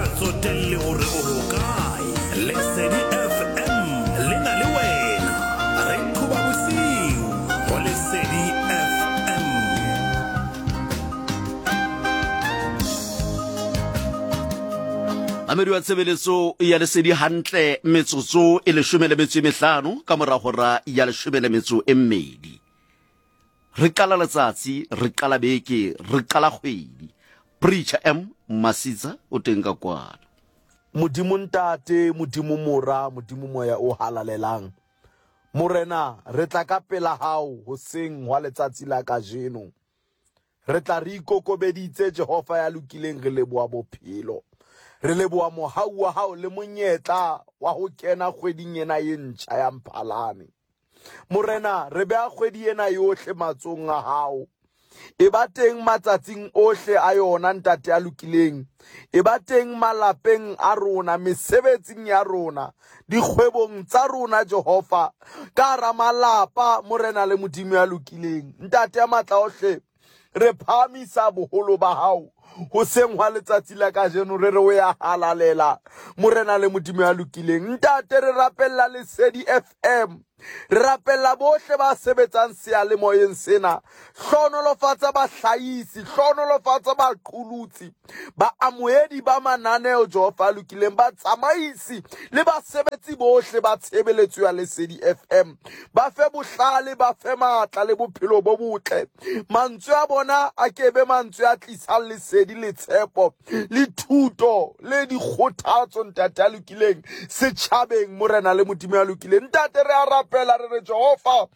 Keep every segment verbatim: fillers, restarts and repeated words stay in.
tsotelle hore o hokae. Lesedi F M le na le wena. Re qhoba bosiu ho Lesedi F M. Amedi wa tshebeletso ya Lesedi hantle metsotso e leshome le metso e mehlano ka mora hora ya leshome le metso e mmedi. Re qala letsatsi, re qala beke, re qala kgwedi. Preacher M Masitsa o teng ka kwano. Modimo ntate, modimo mora, modimo moya o halalelang. Morena, re tla ka pela hao hoseng wa letsatsi la kajeno. Re tla re ikokobeditse Jehova ya lokileng re leboa bophelo. Re leboa mohau wa hao le monyetla wa ho kena kgweding ena e ntjha ya Mphalane. Morena, re bea kgwedi ena yohle matsong a hao. E ba teng matsatsing ohle a yona ntate ya lokileng. E ba teng malapeng a rona, mesebetsing ya rona, dikgwebong tsa rona Jehova, ka hara malapa morena le modimo ya lokileng. Ntate ya matla ohle, re phamisa boholo ba hao. Hoseng wa letsatsi la kajeno re re o ya halalela morena le modimo ya lokileng. Ntate re rapella Lesedi F M, re rapella bohle ba sebetsang seyalemoyeng sena. Hlonolofatsa bahlahisi, hlonolofatsa baqolotsi, baamohedi ba mananeo Jehova lokileng, ba tsamaisi le basebetsi bohle ba tshebeletso ya Lesedi F M. Ba fe bohlale, ba fe matla le bophelo bo botle. Mantswe a bona a kebe mantswe a tlisang lesedi le tshepo le thuto le dikgothatso ntate ya lokileng setjhabeng morena le modimo ya lokileng. Ntate re a rapela re re Jehova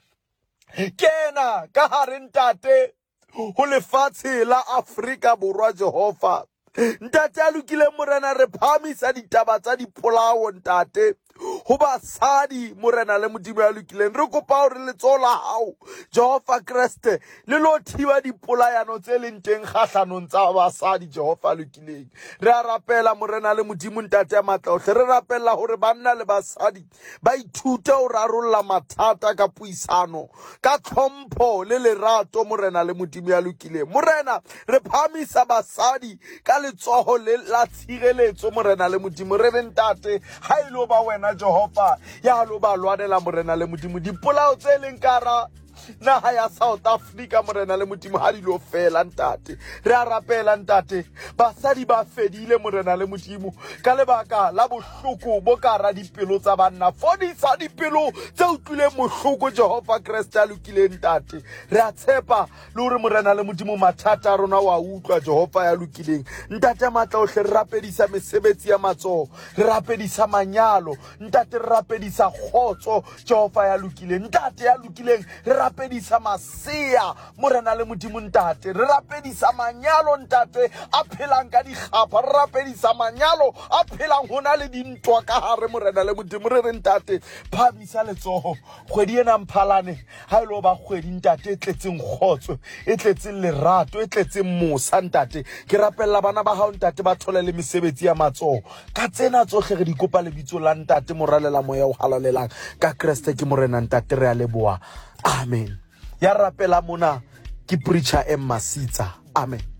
kena ka hare ntate ho lefatshe la Afrika Borwa Jehova. Ntate ya lokileng morena re phamisa ditaba tsa dipolao ntate ho basadi morena le modimo ya lokileng. Re kopa hore letsoho la hao Jehova Kriste le lo thiba dipolayano tse leng teng kgahlanong tsa basadi Jehova lokileng. Re a rapela morena le modimo ntate ya matla ohle, re rapella hore banna le basadi ba ithute ho rarolla mathata ka puisano, ka tlhompho le lerato morena le modimo ya lokileng. Morena re phamisa basadi ka letsoho le la tshireletso morena le modimo. Re re ntate ha ilo ba wena Jehova ya lo ba lwanela morena le modimo dipolao tse leng kara naha ya South Africa morena le modimo ha di lo fela ntate. Re a rapela ntate basadi ba fedile morena le modimo ka lebaka la bohloko bo kara dipelo tsa banna. Fodisa dipelo tse utlwileng bohloko Jehova Kriste ya lokileng ntate. Re a tshepa le hore morena le modimo mathata a rona wa utlwa Jehova ya lokileng. Ntate matla ohle re rapedisa mesebetsi ya matsoho, re rapedisa manyalo ntate, re rapedisa khotso Jehova ya lokileng. Ntate ya lokileng re rapedisa masia morena le modimo ntate. Re rapedisa manyalo ntate a phelang ka dikgapa, re rapedisa manyalo a phelang hona le dintwa ka hare morena le modimo. Re re ntate phamisa letsoho kgwedi ena Mphalane ha ilo ba kgwedi ntate e tletseng khotso, e tletseng lerato, e tletseng mosa ntate. Ke rapella bana ba hao ntate ba thole le mesebetsi ya matsoho. Ka tsena tsohle re di kopa lebitso la ntate moralela moya o halalelang ka Kriste ke morena ntate. Re a leboha. Amen. Ya rapela mona ke Preacher M Masitsa. Amen.